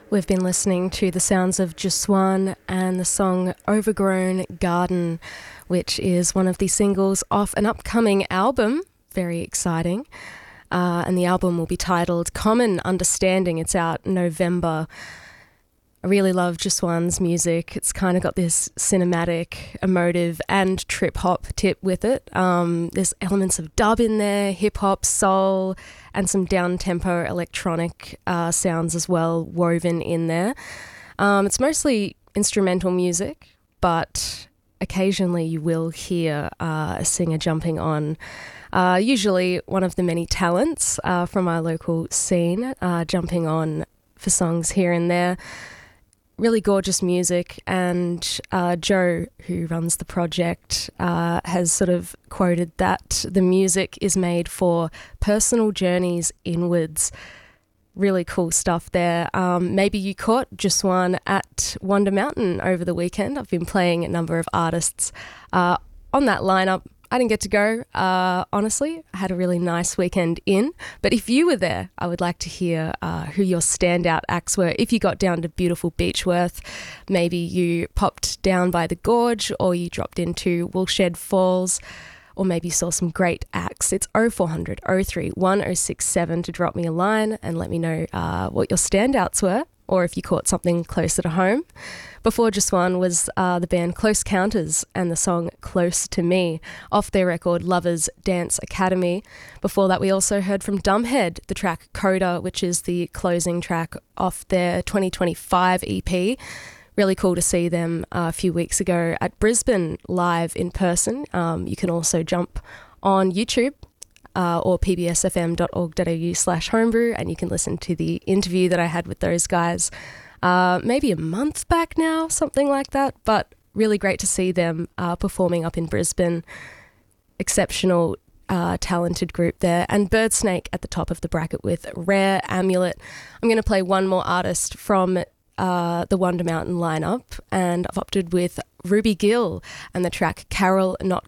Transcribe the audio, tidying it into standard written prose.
We've been listening to the sounds of Juswan and the song Overgrown Garden, which is one of the singles off an upcoming album. Very exciting. And the album will be titled Common Understanding. It's out in November. I really love Juswan's music. It's kind of got this cinematic, emotive and trip-hop tip with it. There's elements of dub in there, hip-hop, soul, and some down-tempo electronic sounds as well woven in there. It's mostly instrumental music, but occasionally you will hear a singer jumping on. Usually one of the many talents from our local scene jumping on for songs here and there. Really gorgeous music, and Joe, who runs the project, has sort of quoted that the music is made for personal journeys inwards. Really cool stuff there. Maybe you caught Juswan at Wonder Mountain over the weekend. I've been playing a number of artists on that lineup. I didn't get to go, honestly. I had a really nice weekend in. But if you were there, I would like to hear who your standout acts were. If you got down to beautiful Beechworth, maybe you popped down by the Gorge, or you dropped into Woolshed Falls, or maybe saw some great acts. It's 0400 03 1067 to drop me a line and let me know what your standouts were, or if you caught something closer to home. Before Juswan was the band Close Counters and the song Close to Me off their record Lovers Dance Academy. Before that we also heard from Dumbhead, the track Coda, which is the closing track off their 2025 EP. Really cool to see them a few weeks ago at Brisbane live in person. You can also jump on YouTube or pbsfm.org.au/homebrew, and you can listen to the interview that I had with those guys maybe a month back now, something like that, but really great to see them performing up in Brisbane. Exceptional, talented group there. And Birdsnake at the top of the bracket with Rare Amulet. I'm going to play one more artist from the Wonder Mountain lineup, and I've opted with Ruby Gill and the track Carol Not